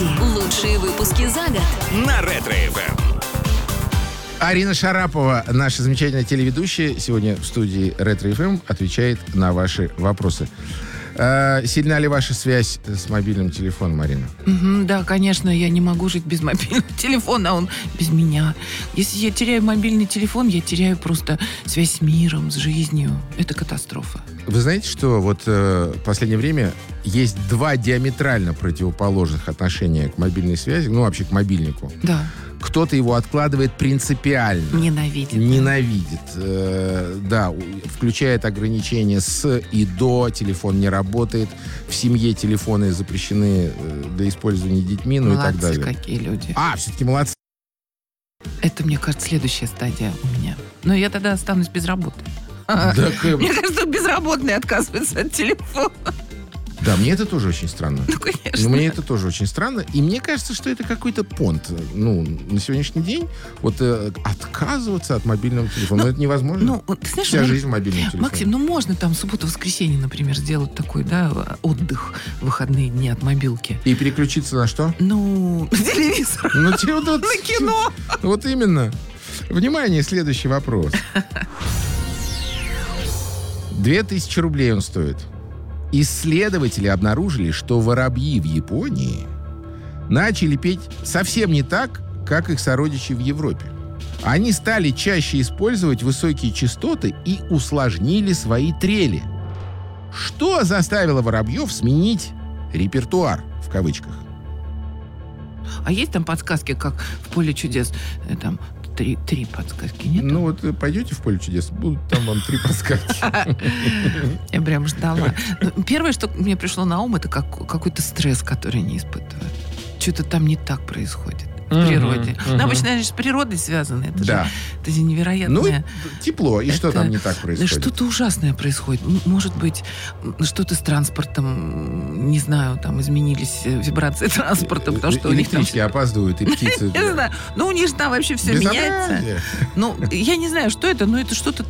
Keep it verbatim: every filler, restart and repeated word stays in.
новинки. Лучшие выпуски за год. На Ретро-эф эм. Арина Шарапова, наша замечательная телеведущая, сегодня в студии Ретро-эф эм отвечает на ваши вопросы. А, сильна ли ваша связь с мобильным телефоном, Марина? Мгм, да, конечно, я не могу жить без мобильного телефона, а он без меня. Если я теряю мобильный телефон, я теряю просто связь с миром, с жизнью. Это катастрофа. Вы знаете, что вот э, в последнее время есть два диаметрально противоположных отношения к мобильной связи, ну, вообще к мобильнику. Да, Кто-то его откладывает принципиально. ненавидит. Ненавидит. Э, да, у- включает ограничения с и до, телефон не работает, в семье телефоны запрещены э, для использования детьми, ну и так Молодцы далее. какие люди. А, все-таки молодцы. Это, мне кажется, следующая стадия у меня. Но я тогда останусь без работы. Так, э, Мне кажется, безработный отказывается от телефона. да, мне это тоже очень странно. Ну, конечно. Ну, мне это тоже очень странно. И мне кажется, что это какой-то понт. Ну, на сегодняшний день вот э, отказываться от мобильного телефона, ну, это невозможно. Ну, вот, ты знаешь, Вся ну, жизнь в мобильном телефоне. Максим, ну можно там субботу-воскресенье, например, сделать такой, да, отдых в выходные дни от мобилки. И переключиться на что? Ну, на телевизор. Ну, те вот- вот- На кино. Вот именно. Внимание, следующий вопрос. Две тысячи рублей он стоит. Исследователи обнаружили, что воробьи в Японии начали петь совсем не так, как их сородичи в Европе. Они стали чаще использовать высокие частоты и усложнили свои трели. Что заставило воробьев сменить репертуар, в кавычках? А есть там подсказки, как в «Поле чудес»? Э, Там три, три подсказки, нет? Ну вот э, пойдете в поле чудес, будут там вам три подсказки. Я прям ждала. Ну, первое, что мне пришло на ум, это как, какой-то стресс, который они испытывают. Что-то там не так происходит в Мгм, природе. мгм. Ну, обычно они же с природой связаны. Это Да. же, это же невероятное. Ну, и тепло. И что Это- там не так происходит? Что-то ужасное происходит. М- Может быть, м, что-то с транспортом, м, не знаю, там изменились э, вибрации транспорта, потому что у них там... Электрички опаздывают, и птицы... Я не знаю. Ну, у них же там вообще все меняется. Безобразие. Ну, я не знаю, что это, но это что-то